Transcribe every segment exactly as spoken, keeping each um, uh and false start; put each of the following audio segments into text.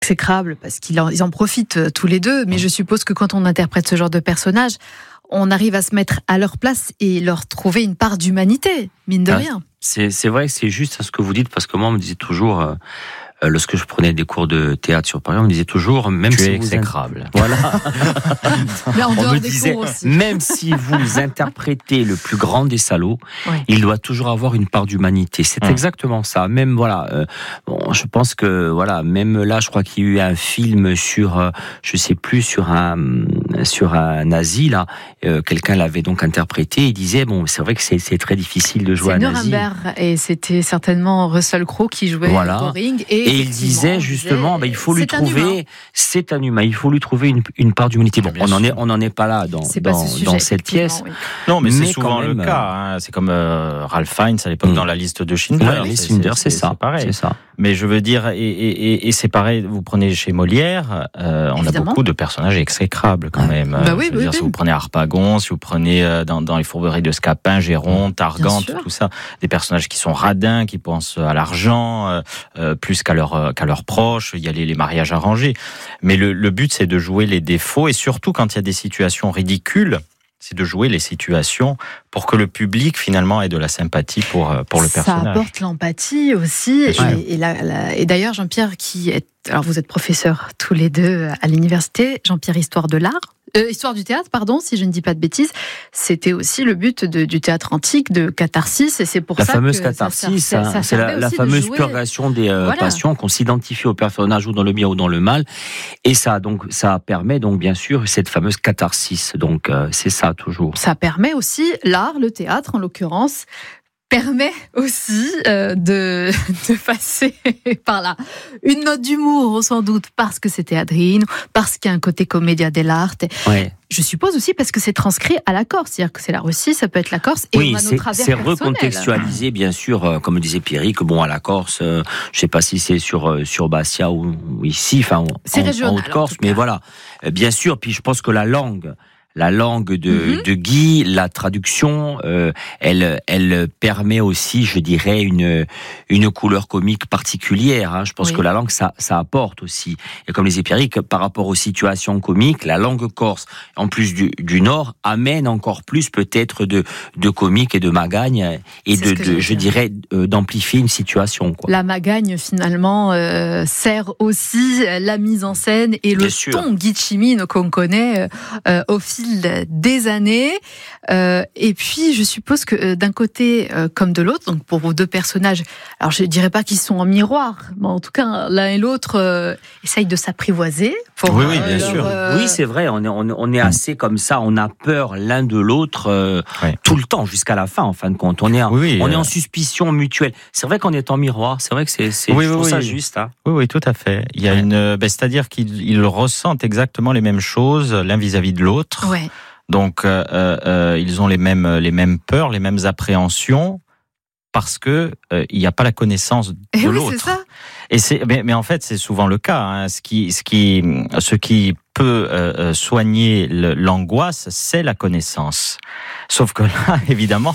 exécrable parce qu'ils en, ils en profitent tous les deux, mais je suppose que quand on interprète ce genre de personnage, on arrive à se mettre à leur place et leur trouver une part d'humanité, mine de ah, rien. C'est, c'est vrai que c'est juste ce que vous dites, parce que moi, on me disait toujours, euh, euh, lorsque je prenais des cours de théâtre sur Paris, on me disait toujours, même tu si es vous exécrable. In... Voilà. Mais en on dehors me des disait, cours aussi. même si vous interprétez le plus grand des salauds, Ouais. il doit toujours avoir une part d'humanité. C'est Hum. exactement ça. Même voilà, euh, bon, je pense que voilà, même là, je crois qu'il y a eu un film sur, euh, je sais plus, sur un sur un nazi là. Euh, quelqu'un l'avait donc interprété. Il disait bon, c'est vrai que c'est, c'est très difficile de jouer C'est un nazi. Nuremberg, et c'était certainement Russell Crowe qui jouait Voilà. au ring. Et, Et il disait justement, ben, il faut lui c'est un humain. trouver, c'est un humain, il faut lui trouver une, une part d'humanité. Bon, Bien on n'en est, sûr. on n'en est pas là dans, C'est pas dans, ce sujet, dans cette pièce. effectivement, oui. Non, mais, Mais c'est quand souvent même, le cas. Hein. C'est comme euh, Ralph Fiennes à l'époque Mm. dans la liste de Schindler. Ouais, les Cinder, c'est, c'est ça. C'est pareil. C'est ça. Mais je veux dire, et, et, et, et c'est pareil, vous prenez chez Molière, euh, on Évidemment. a beaucoup de personnages exécrables quand même. Bah oui, je veux oui, dire, oui. si vous prenez Harpagon, si vous prenez euh, dans, dans les fourberies de Scapin, Géronte, Argante, sûr. tout ça, des personnages qui sont radins, qui pensent à l'argent, euh, euh, plus qu'à, leur, euh, qu'à leurs proches, il y a les, les mariages arrangés. Mais le, le but, c'est de jouer les défauts, et surtout quand il y a des situations ridicules, c'est de jouer les situations pour que le public, finalement, ait de la sympathie pour, pour le Ça personnage. apporte l'empathie aussi. Et, sûr. et, la- la- et d'ailleurs, Jean-Pierre, qui est, alors vous êtes professeur tous les deux à l'université, Jean-Pierre, histoire de l'art, euh, histoire du théâtre, pardon, si je ne dis pas de bêtises, c'était aussi le but de, du théâtre antique, de catharsis, et c'est pour La ça fameuse que catharsis, ça, ça, ça hein, c'est la, servait la aussi de fameuse jouer. purgation des euh, Voilà. passions, qu'on s'identifie au personnage ou dans le bien ou dans le mal, et ça donc ça permet donc bien sûr cette fameuse catharsis. Donc euh, c'est ça toujours. Ça permet aussi, l'art, le théâtre en l'occurrence, permet aussi euh, de, de passer par là. Une note d'humour, sans doute, parce que c'est théâtrine, parce qu'il y a un côté commedia dell'arte. Ouais. Je suppose aussi parce que c'est transcrit à la Corse, c'est-à-dire que c'est la Russie, ça peut être la Corse, et Oui, on a c'est, notre travers c'est personnel. recontextualisé, bien sûr, euh, comme disait Pierrick, bon, à la Corse, euh, je sais pas si c'est sur, euh, sur Bastia ou, ou ici, enfin, C'est en, régional, en en Haute-Corse, tout cas. mais voilà. Euh, bien sûr, puis je pense que la langue, la langue de, Mm-hmm. de Guy, la traduction, euh, elle, elle permet aussi, je dirais, une, une couleur comique particulière. Hein. Je pense Oui. que la langue, ça, ça apporte aussi. Et comme disait Pierrick, par rapport aux situations comiques, la langue corse, en plus du, du Nord, amène encore plus peut-être de, de comique et de magagne, et C'est de, ce que de j'allais je dire. dirais, euh, d'amplifier une situation. Quoi. La magagne, finalement, euh, sert aussi la mise en scène et le Bien sûr. ton Guy Cimino qu'on connaît euh, au fil des années. Euh, et puis, je suppose que euh, d'un côté euh, comme de l'autre, donc pour vos deux personnages, alors je ne dirais pas qu'ils sont en miroir, mais en tout cas, l'un et l'autre euh, essayent de s'apprivoiser. Pour, Oui, oui, euh, bien leur, sûr. euh, Oui, c'est vrai, on est, on, on est assez comme ça, on a peur l'un de l'autre euh, Ouais. tout le temps, jusqu'à la fin, en fin de compte. On est en, Oui, oui, on euh, est en suspicion mutuelle. C'est vrai qu'on est en miroir, c'est vrai que c'est, c'est Oui, je oui, trouve oui. ça juste. Hein. Oui, oui, tout à fait. Il y a Ouais. une, ben, c'est-à-dire qu'ils ils ressentent exactement les mêmes choses l'un vis-à-vis de l'autre. Ouais. Donc, euh, euh, ils ont les mêmes, les mêmes peurs, les mêmes appréhensions, parce que euh, il n'y a pas la connaissance de Et oui, l'autre. c'est ça. Et c'est, mais, mais en fait, c'est souvent le cas. Hein. Ce qui, ce qui, ce qui peut euh, soigner le, l'angoisse, c'est la connaissance. Sauf que là, évidemment,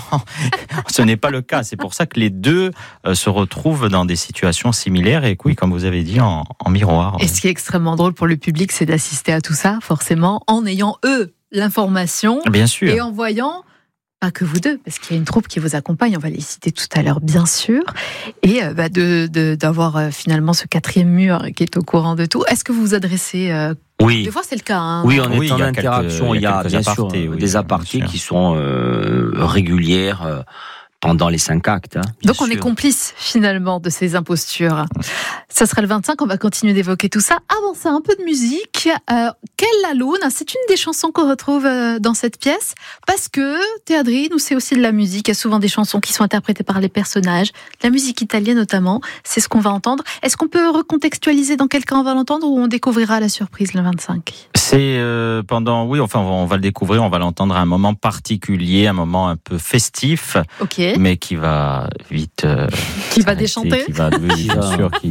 ce n'est pas le cas. C'est pour ça que les deux euh, se retrouvent dans des situations similaires et, oui, comme vous avez dit, en, en miroir. Et ce qui est extrêmement drôle pour le public, c'est d'assister à tout ça, forcément, en ayant, eux, l'information Bien sûr. et en voyant, pas que vous deux, parce qu'il y a une troupe qui vous accompagne, on va les citer tout à l'heure, bien sûr, et euh, bah, de, de, d'avoir euh, finalement ce quatrième mur qui est au courant de tout. Est-ce que vous vous adressez euh, Oui. Des fois, c'est le cas. Hein, Oui, on est Oui, en il y a interaction. quelques- Il y a, quelques bien apartés, sûr oui, des bien apartés sûr. qui sont euh, régulières euh, pendant les cinq actes. Hein, bien Donc on est sûr. complice finalement de ces impostures. Ça sera le vingt-cinq, on va continuer d'évoquer tout ça. Avant ça, un peu de musique. Euh, Quelle la lune, c'est une des chansons qu'on retrouve euh, dans cette pièce, parce que Théâtrine, où c'est aussi de la musique, il y a souvent des chansons qui sont interprétées par les personnages, la musique italienne notamment, c'est ce qu'on va entendre. Est-ce qu'on peut recontextualiser dans quel cas on va l'entendre, ou on découvrira la surprise le vingt-cinq ? C'est euh, pendant, oui, enfin, on va, on va le découvrir, on va l'entendre à un moment particulier, un moment un peu festif, Ok. mais qui va vite. Euh, Qui va s'arrêter, déchanter Qui va, oui, bien sûr. Qui...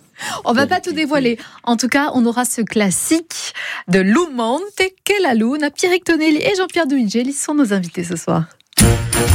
On va pas tout dévoiler. En tout cas, on aura ce classique de Lumonte, Che la luna. Pierrick Tonelli et Jean-Pierre Duigel, ils sont nos invités ce soir.